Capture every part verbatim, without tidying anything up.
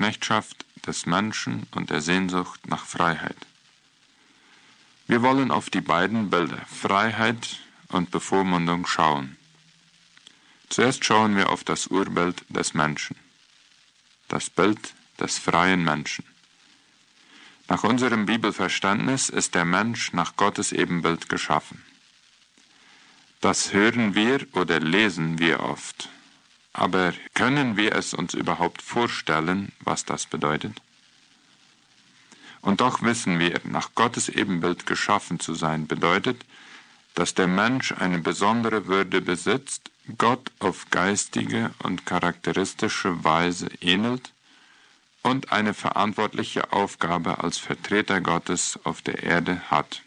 Knechtschaft des Menschen und der Sehnsucht nach Freiheit. Wir wollen auf die beiden Bilder, Freiheit und Bevormundung, schauen. Zuerst schauen wir auf das Urbild des Menschen, das Bild des freien Menschen. Nach unserem Bibelverständnis ist der Mensch nach Gottes Ebenbild geschaffen. Das hören wir oder lesen wir oft. Aber können wir es uns überhaupt vorstellen, was das bedeutet? Und doch wissen wir, nach Gottes Ebenbild geschaffen zu sein, bedeutet, dass der Mensch eine besondere Würde besitzt, Gott auf geistige und charakteristische Weise ähnelt und eine verantwortliche Aufgabe als Vertreter Gottes auf der Erde hat.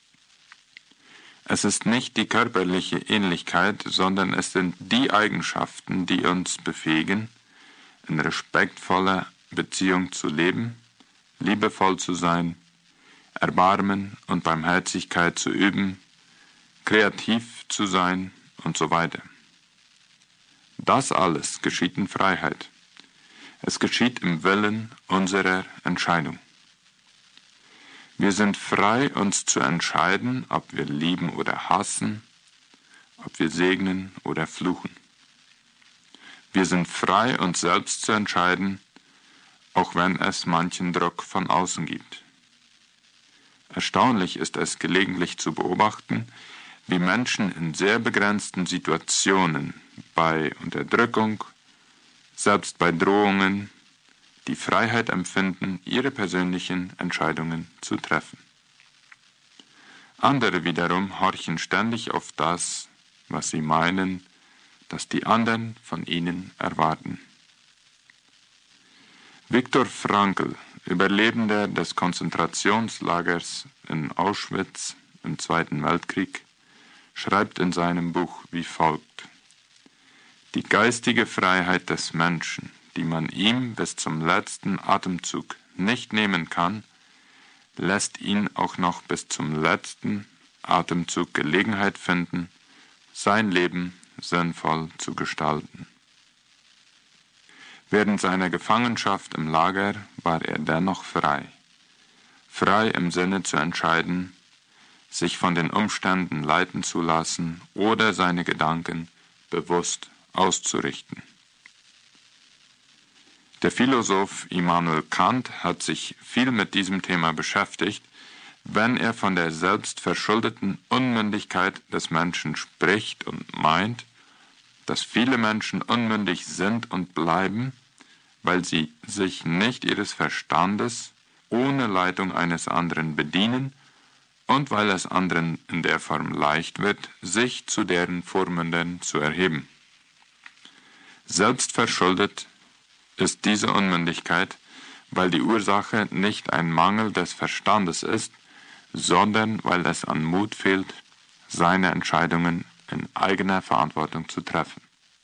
Es ist nicht die körperliche Ähnlichkeit, sondern es sind die Eigenschaften, die uns befähigen, in respektvoller Beziehung zu leben, liebevoll zu sein, Erbarmen und Barmherzigkeit zu üben, kreativ zu sein und so weiter. Das alles geschieht in Freiheit. Es geschieht im Willen unserer Entscheidung. Wir sind frei, uns zu entscheiden, ob wir lieben oder hassen, ob wir segnen oder fluchen. Wir sind frei, uns selbst zu entscheiden, auch wenn es manchen Druck von außen gibt. Erstaunlich ist es gelegentlich zu beobachten, wie Menschen in sehr begrenzten Situationen, bei Unterdrückung, selbst bei Drohungen, die Freiheit empfinden, ihre persönlichen Entscheidungen zu treffen. Andere wiederum horchen ständig auf das, was sie meinen, dass die anderen von ihnen erwarten. Viktor Frankl, Überlebender des Konzentrationslagers in Auschwitz im Zweiten Weltkrieg, schreibt in seinem Buch wie folgt: Die geistige Freiheit des Menschen, die man ihm bis zum letzten Atemzug nicht nehmen kann, lässt ihn auch noch bis zum letzten Atemzug Gelegenheit finden, sein Leben sinnvoll zu gestalten. Während seiner Gefangenschaft im Lager war er dennoch frei. Frei im Sinne zu entscheiden, sich von den Umständen leiten zu lassen oder seine Gedanken bewusst auszurichten. Der Philosoph Immanuel Kant hat sich viel mit diesem Thema beschäftigt, wenn er von der selbstverschuldeten Unmündigkeit des Menschen spricht und meint, dass viele Menschen unmündig sind und bleiben, weil sie sich nicht ihres Verstandes ohne Leitung eines anderen bedienen und weil es anderen in der Form leicht wird, sich zu deren Vormündern zu erheben. Selbstverschuldet ist diese Unmündigkeit, weil die Ursache nicht ein Mangel des Verstandes ist, sondern weil es an Mut fehlt, seine Entscheidungen in eigener Verantwortung zu treffen.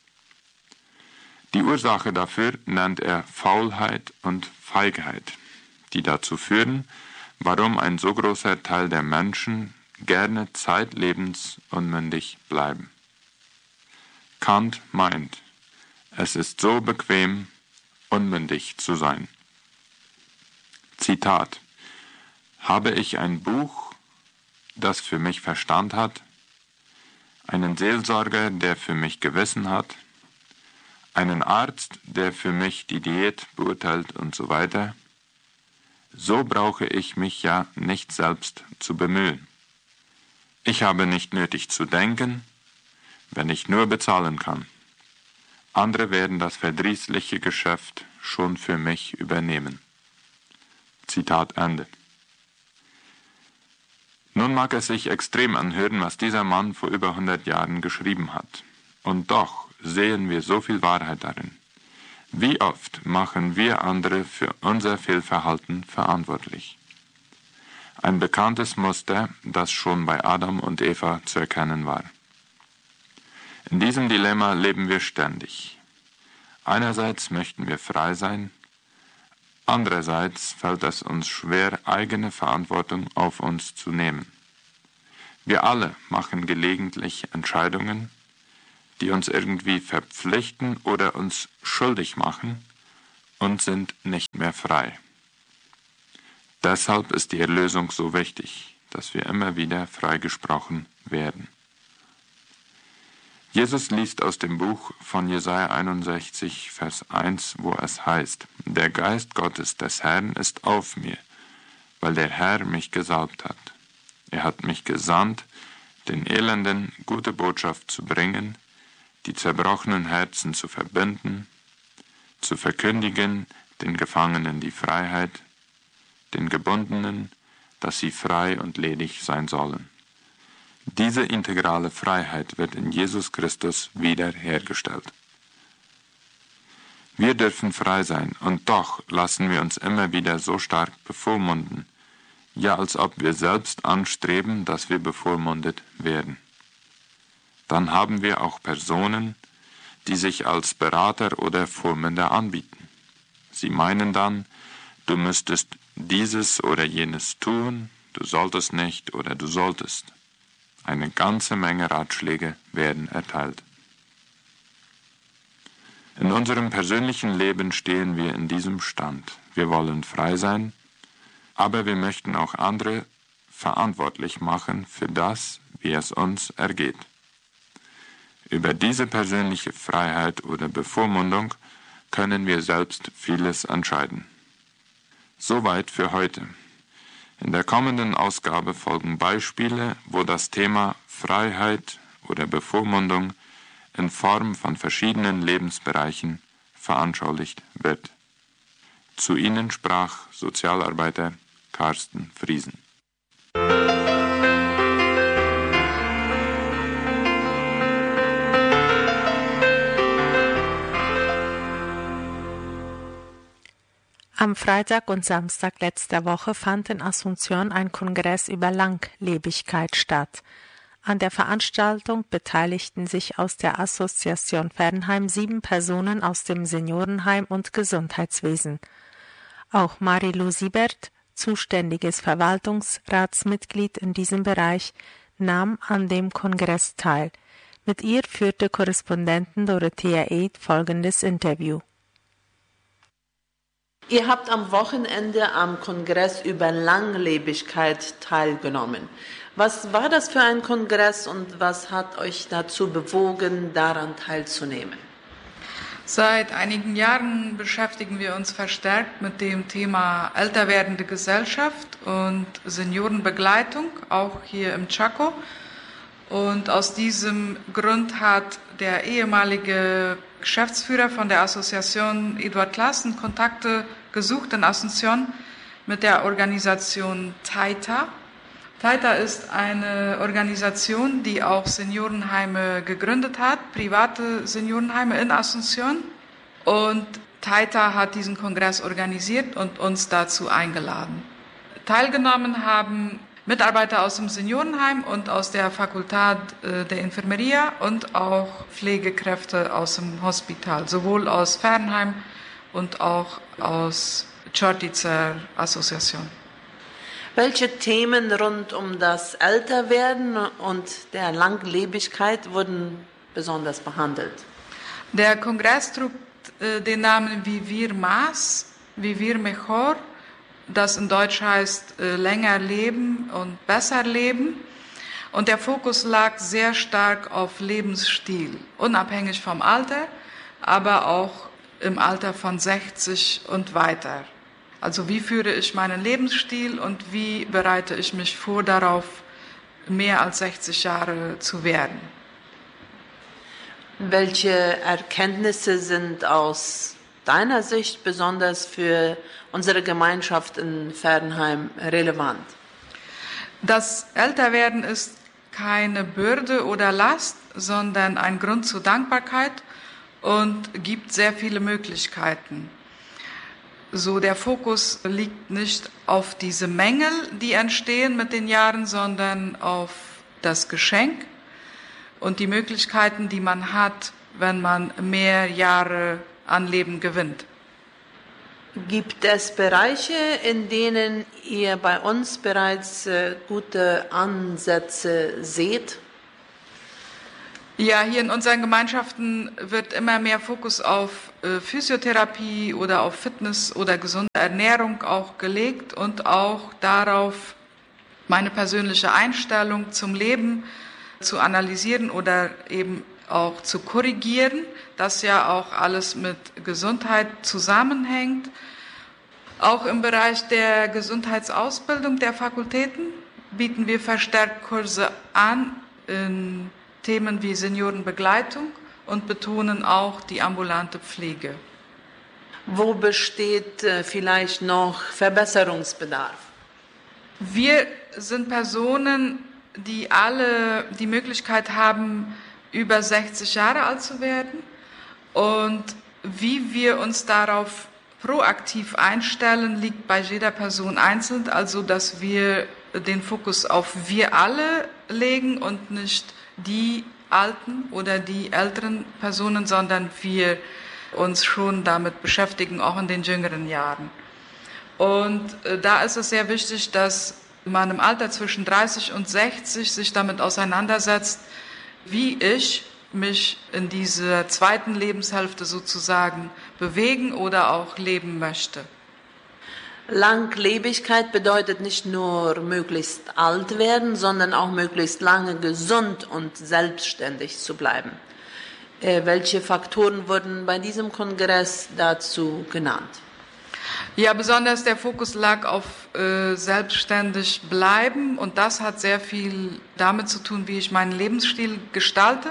Die Ursache dafür nennt er Faulheit und Feigheit, die dazu führen, warum ein so großer Teil der Menschen gerne zeitlebens unmündig bleiben. Kant meint, es ist so bequem, unmündig zu sein. Zitat: Habe ich ein Buch, das für mich Verstand hat, einen Seelsorger, der für mich Gewissen hat, einen Arzt, der für mich die Diät beurteilt und so weiter, so brauche ich mich ja nicht selbst zu bemühen. Ich habe nicht nötig zu denken, wenn ich nur bezahlen kann. Andere werden das verdrießliche Geschäft schon für mich übernehmen. Zitat Ende. Nun mag es sich extrem anhören, was dieser Mann vor über hundert Jahren geschrieben hat. Und doch sehen wir so viel Wahrheit darin. Wie oft machen wir andere für unser Fehlverhalten verantwortlich? Ein bekanntes Muster, das schon bei Adam und Eva zu erkennen war. In diesem Dilemma leben wir ständig. Einerseits möchten wir frei sein, andererseits fällt es uns schwer, eigene Verantwortung auf uns zu nehmen. Wir alle machen gelegentlich Entscheidungen, die uns irgendwie verpflichten oder uns schuldig machen, und sind nicht mehr frei. Deshalb ist die Erlösung so wichtig, dass wir immer wieder freigesprochen werden. Jesus liest aus dem Buch von Jesaja einundsechzig, Vers eins, wo es heißt: Der Geist Gottes des Herrn ist auf mir, weil der Herr mich gesalbt hat. Er hat mich gesandt, den Elenden gute Botschaft zu bringen, die zerbrochenen Herzen zu verbinden, zu verkündigen den Gefangenen die Freiheit, den Gebundenen, dass sie frei und ledig sein sollen. Diese integrale Freiheit wird in Jesus Christus wiederhergestellt. Wir dürfen frei sein, und doch lassen wir uns immer wieder so stark bevormunden, ja, als ob wir selbst anstreben, dass wir bevormundet werden. Dann haben wir auch Personen, die sich als Berater oder Vormünder anbieten. Sie meinen dann, du müsstest dieses oder jenes tun, du solltest nicht oder du solltest. Eine ganze Menge Ratschläge werden erteilt. In unserem persönlichen Leben stehen wir in diesem Stand. Wir wollen frei sein, aber wir möchten auch andere verantwortlich machen für das, wie es uns ergeht. Über diese persönliche Freiheit oder Bevormundung können wir selbst vieles entscheiden. Soweit für heute. In der kommenden Ausgabe folgen Beispiele, wo das Thema Freiheit oder Bevormundung in Form von verschiedenen Lebensbereichen veranschaulicht wird. Zu Ihnen sprach Sozialarbeiter Carsten Friesen. Am Freitag und Samstag letzter Woche fand in Asunción ein Kongress über Langlebigkeit statt. An der Veranstaltung beteiligten sich aus der Assoziation Fernheim sieben Personen aus dem Seniorenheim und Gesundheitswesen. Auch Marilu Siebert, zuständiges Verwaltungsratsmitglied in diesem Bereich, nahm an dem Kongress teil. Mit ihr führte Korrespondentin Dorothea Eid folgendes Interview. Ihr habt am Wochenende am Kongress über Langlebigkeit teilgenommen. Was war das für ein Kongress und was hat euch dazu bewogen, daran teilzunehmen? Seit einigen Jahren beschäftigen wir uns verstärkt mit dem Thema älter werdende Gesellschaft und Seniorenbegleitung, auch hier im Chaco. Und aus diesem Grund hat der ehemalige Geschäftsführer von der Assoziation Eduard Klassen Kontakte gesucht in Asunción mit der Organisation TAITA. TAITA ist eine Organisation, die auch Seniorenheime gegründet hat, private Seniorenheime in Asunción. Und TAITA hat diesen Kongress organisiert und uns dazu eingeladen. Teilgenommen haben Mitarbeiter aus dem Seniorenheim und aus der Fakultad der Enfermería und auch Pflegekräfte aus dem Hospital, sowohl aus Fernheim und auch aus Chortizer Assoziation. Welche Themen rund um das Älterwerden und der Langlebigkeit wurden besonders behandelt? Der Kongress trug äh, den Namen Vivir Más, Vivir Mejor, das in Deutsch heißt äh, länger leben und besser leben. Und der Fokus lag sehr stark auf Lebensstil, unabhängig vom Alter, aber auch im Alter von sechzig und weiter. Also wie führe ich meinen Lebensstil und wie bereite ich mich vor darauf, mehr als sechzig Jahre zu werden? Welche Erkenntnisse sind aus deiner Sicht besonders für unsere Gemeinschaft in Fernheim relevant? Das Älterwerden ist keine Bürde oder Last, sondern ein Grund zur Dankbarkeit und gibt sehr viele Möglichkeiten. So, der Fokus liegt nicht auf diese Mängel, die entstehen mit den Jahren, sondern auf das Geschenk und die Möglichkeiten, die man hat, wenn man mehr Jahre an Leben gewinnt. Gibt es Bereiche, in denen ihr bei uns bereits äh, gute Ansätze seht? Ja, hier in unseren Gemeinschaften wird immer mehr Fokus auf äh, Physiotherapie oder auf Fitness oder gesunde Ernährung auch gelegt und auch darauf, meine persönliche Einstellung zum Leben zu analysieren oder eben auch zu korrigieren, das ja auch alles mit Gesundheit zusammenhängt. Auch im Bereich der Gesundheitsausbildung der Fakultäten bieten wir verstärkt Kurse an in Themen wie Seniorenbegleitung und betonen auch die ambulante Pflege. Wo besteht äh, vielleicht noch Verbesserungsbedarf? Wir sind Personen, die alle die Möglichkeit haben, über sechzig Jahre alt zu werden. Und wie wir uns darauf proaktiv einstellen, liegt bei jeder Person einzeln. Also, dass wir den Fokus auf wir alle legen und nicht die alten oder die älteren Personen, sondern wir uns schon damit beschäftigen, auch in den jüngeren Jahren. Und äh, da ist es sehr wichtig, dass man im Alter zwischen dreißig und sechzig sich damit auseinandersetzt, wie ich mich in dieser zweiten Lebenshälfte sozusagen bewegen oder auch leben möchte. Langlebigkeit bedeutet nicht nur möglichst alt werden, sondern auch möglichst lange gesund und selbstständig zu bleiben. Äh, welche Faktoren wurden bei diesem Kongress dazu genannt? Ja, besonders der Fokus lag auf äh, selbstständig bleiben und das hat sehr viel damit zu tun, wie ich meinen Lebensstil gestalte.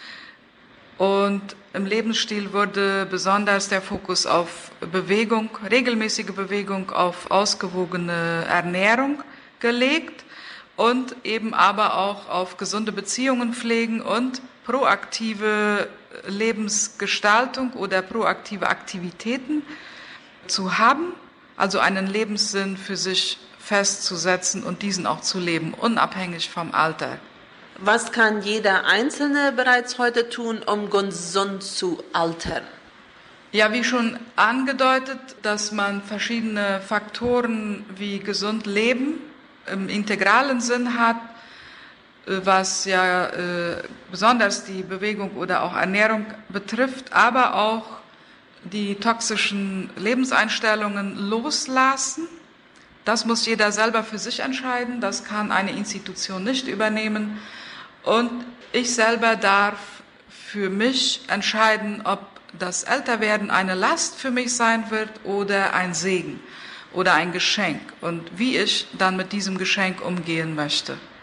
Und im Lebensstil wurde besonders der Fokus auf Bewegung, regelmäßige Bewegung, auf ausgewogene Ernährung gelegt und eben aber auch auf gesunde Beziehungen pflegen und proaktive Lebensgestaltung oder proaktive Aktivitäten zu haben, also einen Lebenssinn für sich festzusetzen und diesen auch zu leben, unabhängig vom Alter. Was kann jeder Einzelne bereits heute tun, um gesund zu altern? Ja, wie schon angedeutet, dass man verschiedene Faktoren wie gesund leben im integralen Sinn hat, was ja äh, besonders die Bewegung oder auch Ernährung betrifft, aber auch die toxischen Lebenseinstellungen loslassen. Das muss jeder selber für sich entscheiden, das kann eine Institution nicht übernehmen. Und ich selber darf für mich entscheiden, ob das Älterwerden eine Last für mich sein wird oder ein Segen oder ein Geschenk und wie ich dann mit diesem Geschenk umgehen möchte.